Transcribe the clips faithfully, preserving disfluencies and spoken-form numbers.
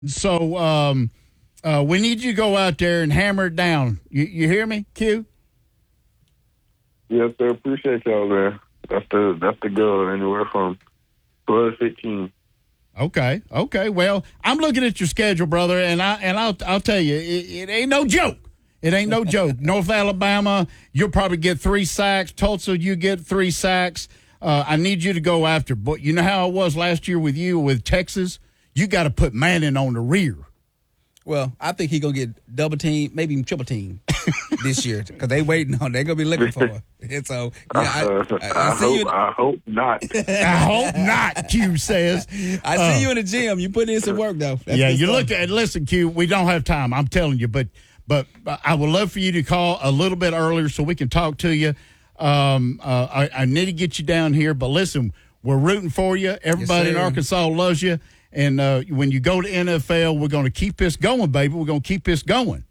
So um, uh, we need you to go out there and hammer it down. You, you hear me, Q? Yes, sir. Appreciate y'all, man. That's the that's the goal. Anywhere from twelve to fifteen. Okay, okay. Well, I'm looking at your schedule, brother, and I and I'll I'll tell you, it, it ain't no joke. It ain't no joke. North Alabama, you'll probably get three sacks. Tulsa, you get three sacks. Uh, I need you to go after. But you know how it was last year with you with Texas? You got to put Manning on the rear. Well, I think he gonna get double team, maybe even triple team this year because they waiting on. They gonna be looking for him. And so, yeah, I, Uh, I, I, I, see hope, you. I hope not. I hope not, Q says. I see Uh, you in the gym. You put in some work though. That's yeah, good you stuff. look at listen, Q. We don't have time. I'm telling you, but but I would love for you to call a little bit earlier so we can talk to you. Um, uh, I, I need to get you down here, but listen, we're rooting for you. Everybody Yes, in sir. Arkansas loves you, and uh, when you go to N F L, we're going to keep this going, baby. We're going to keep this going.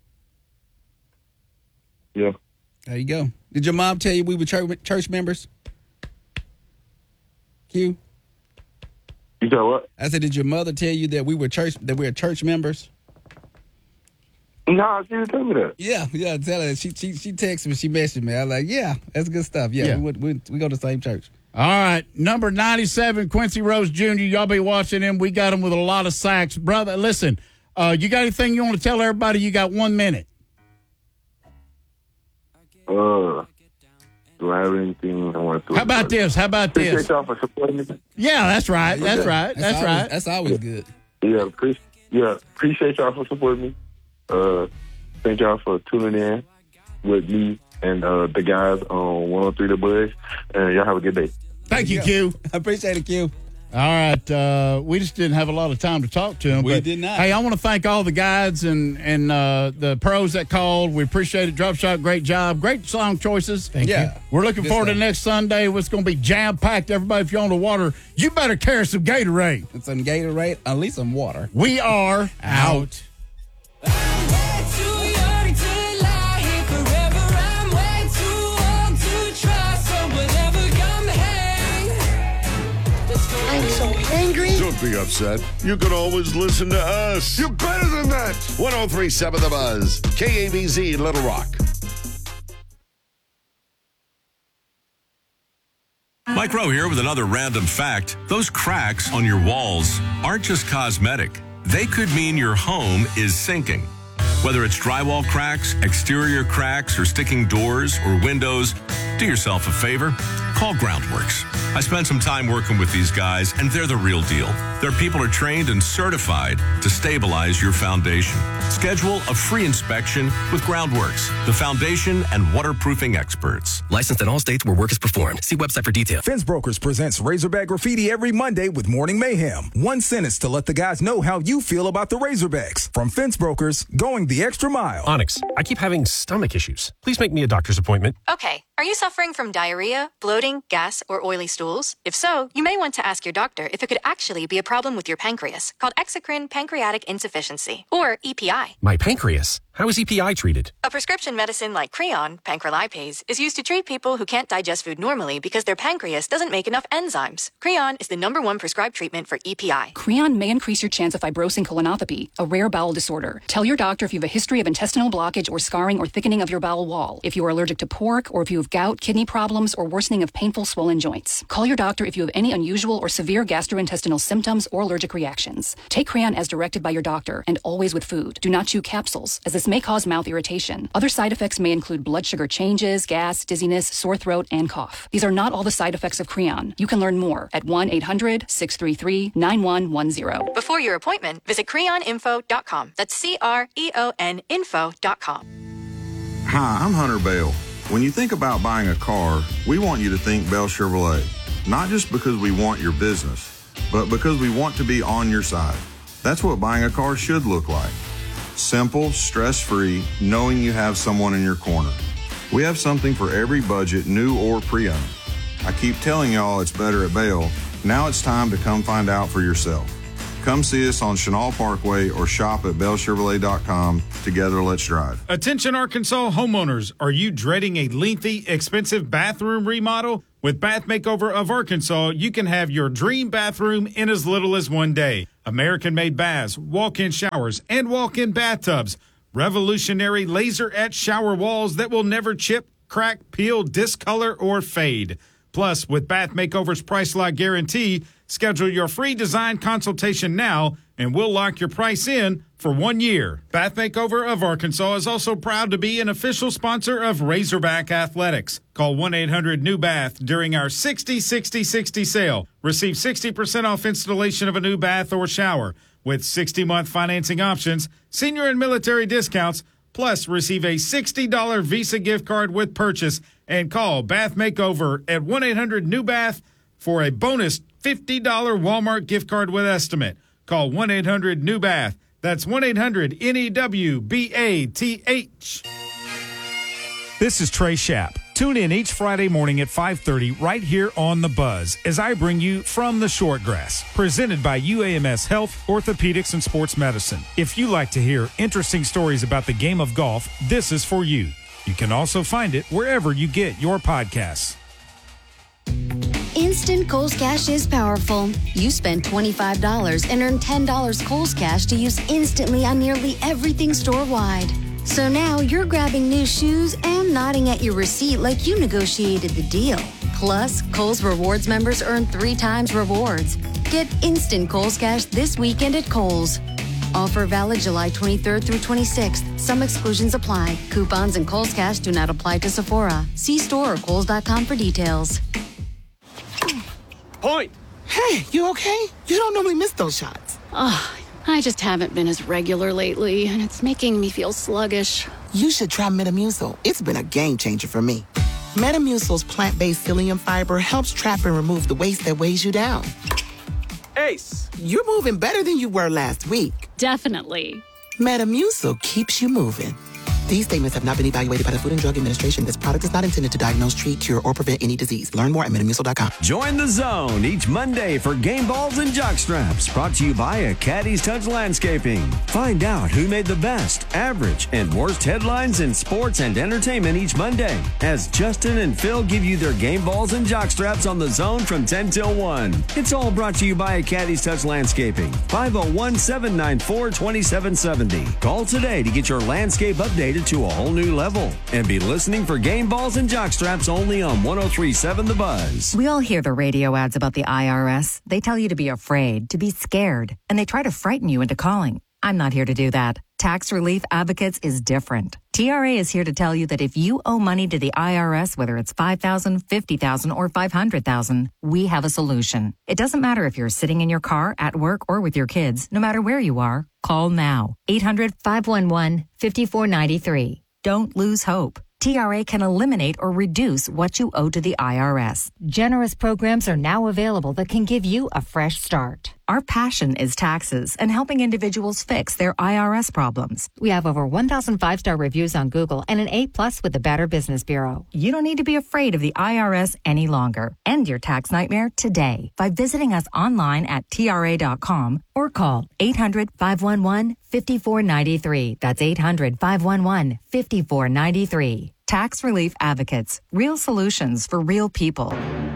Yeah. There you go. Did your mom tell you we were church, church members? Q. You know what? I said, did your mother tell you that we were church that we were church members? No, she didn't tell me that. Yeah, yeah. Tell her. She she she texted me. She messaged me. I was like, yeah, that's good stuff. Yeah, Yeah. We, we we go to the same church. All right, number ninety-seven, Quincy Rose Junior Y'all be watching him. We got him with a lot of sacks, brother. Listen, uh, you got anything you want to tell everybody? You got one minute. Uh, do I have anything I want to do? How about this? How about Appreciate this? y'all for supporting me. Yeah, that's right. That's right. That's always, right. That's always good. Yeah, appreciate yeah, appreciate y'all for supporting me. Uh, thank y'all for tuning in with me and uh, the guys on one oh three The Buzz. And y'all have a good day. Thank you, Q. I appreciate it, Q. All right, uh, we just didn't have a lot of time to talk to him. We but, did not. Hey, I want to thank all the guides and and uh, the pros that called. We appreciate it. Drop Shot, great job. Great song choices. Thank Yeah. you. We're looking Good forward to stuff. next Sunday. It's going to be jam-packed. Everybody, if you're on the water, you better carry some Gatorade. It's some Gatorade, at least some water. We are out. I'm so angry. Don't be upset. You can always listen to us. You're better than that. one oh three point seven The Buzz. K A B Z Little Rock. Mike Rowe here with another random fact. Those cracks on your walls aren't just cosmetic. They could mean your home is sinking. Whether it's drywall cracks, exterior cracks, or sticking doors or windows, do yourself a favor. Call Groundworks. I spent some time working with these guys, and they're the real deal. Their people are trained and certified to stabilize your foundation. Schedule a free inspection with Groundworks, the foundation and waterproofing experts. Licensed in all states where work is performed. See website for details. Fence Brokers presents Razorback Graffiti every Monday with Morning Mayhem. One sentence to let the guys know how you feel about the Razorbacks. From Fence Brokers, going the extra mile. Onyx, I keep having stomach issues. Please make me a doctor's appointment. Okay, are you suffering from diarrhea, bloating, gas, or oily stools? If so, you may want to ask your doctor if it could actually be a problem with your pancreas, called exocrine pancreatic insufficiency, or E P I. My pancreas? How is E P I treated? A prescription medicine like Creon, pancrelipase, is used to treat people who can't digest food normally because their pancreas doesn't make enough enzymes. Creon is the number one prescribed treatment for E P I. Creon may increase your chance of fibrosing colonopathy, a rare bowel disorder. Tell your doctor if you have a history of intestinal blockage or scarring or thickening of your bowel wall, if you are allergic to pork, or if you have gout, kidney problems, or worsening of painful swollen joints. Call your doctor if you have any unusual or severe gastrointestinal symptoms or allergic reactions. Take Creon as directed by your doctor, and always with food. Do not chew capsules, as this may cause mouth irritation. Other side effects may include blood sugar changes, gas, dizziness, sore throat, and cough. These are not all the side effects of Creon. You can learn more at one eight hundred six three three nine one one zero. Before your appointment, visit creon info dot com. That's C R E O N info dot com. Hi, I'm Hunter Bell. When you think about buying a car, we want you to think Bell Chevrolet. Not just because we want your business, but because we want to be on your side. That's what buying a car should look like. Simple, stress-free, knowing you have someone in your corner. We have something for every budget, new or pre-owned. I keep telling y'all it's better at Bell. Now it's time to come find out for yourself. Come see us on Chenal Parkway or shop at bell chevrolet dot com. Together, let's drive. Attention Arkansas homeowners. Are you dreading a lengthy, expensive bathroom remodel? With Bath Makeover of Arkansas, you can have your dream bathroom in as little as one day. American-made baths, walk-in showers, and walk-in bathtubs. Revolutionary laser-etched shower walls that will never chip, crack, peel, discolor, or fade. Plus, with Bath Makeover's Price Lock Guarantee, schedule your free design consultation now, and we'll lock your price in for one year. Bath Makeover of Arkansas is also proud to be an official sponsor of Razorback Athletics. Call one eight hundred new bath during our sixty sixty sixty sale. Receive sixty percent off installation of a new bath or shower with sixty-month financing options, senior and military discounts, plus receive a sixty dollars Visa gift card with purchase, and call Bath Makeover at one eight hundred new bath for a bonus fifty dollars Walmart gift card with estimate. Call one eight hundred new bath. That's one eight hundred N E W B A T H. This is Trey Schapp. Tune in each Friday morning at five thirty right here on The Buzz as I bring you From the Shortgrass, presented by U A M S Health, Orthopedics, and Sports Medicine. If you like to hear interesting stories about the game of golf, this is for you. You can also find it wherever you get your podcasts. Instant Kohl's Cash is powerful. You spend twenty-five dollars and earn ten dollars Kohl's Cash to use instantly on nearly everything store-wide. So now you're grabbing new shoes and nodding at your receipt like you negotiated the deal. Plus, Kohl's Rewards members earn three times rewards. Get instant Kohl's Cash this weekend at Kohl's. Offer valid July twenty-third through twenty-sixth. Some exclusions apply. Coupons and Kohl's Cash do not apply to Sephora. See store or kohls dot com for details. Point! Hey, you okay? You don't normally miss those shots. Oh, I just haven't been as regular lately, and it's making me feel sluggish. You should try Metamucil. It's been a game changer for me. Metamucil's plant-based psyllium fiber helps trap and remove the waste that weighs you down. Ace! You're moving better than you were last week. Definitely. Metamucil keeps you moving. These statements have not been evaluated by the Food and Drug Administration. This product is not intended to diagnose, treat, cure, or prevent any disease. Learn more at metamucil dot com. Join the zone each Monday for Game Balls and Jockstraps, brought to you by a Caddy's Touch Landscaping. Find out who made the best, average, and worst headlines in sports and entertainment each Monday, as Justin and Phil give you their Game Balls and Jockstraps on the zone from ten till one. It's all brought to you by a Caddy's Touch Landscaping. five oh one, seven nine four, two seven seven oh. Call today to get your landscape updated to a whole new level, and be listening for Game Balls and Jockstraps only on one oh three point seven The Buzz. We all hear the radio ads about the I R S. They tell you to be afraid, to be scared, and they try to frighten you into calling. I'm not here to do that. Tax Relief Advocates is different. T R A is here to tell you that if you owe money to the I R S, whether it's five thousand dollars, fifty thousand dollars, or five hundred thousand dollars, we have a solution. It doesn't matter if you're sitting in your car, at work, or with your kids. No matter where you are, call now. eight hundred, five one one, five four nine three. Don't lose hope. T R A can eliminate or reduce what you owe to the I R S. Generous programs are now available that can give you a fresh start. Our passion is taxes and helping individuals fix their I R S problems. We have over one thousand five-star reviews on Google and an A plus with the Better Business Bureau. You don't need to be afraid of the I R S any longer. End your tax nightmare today by visiting us online at T R A dot com or call eight hundred, five one one, five four nine three. That's eight hundred, five one one, five four nine three. Tax Relief Advocates. Real solutions for real people.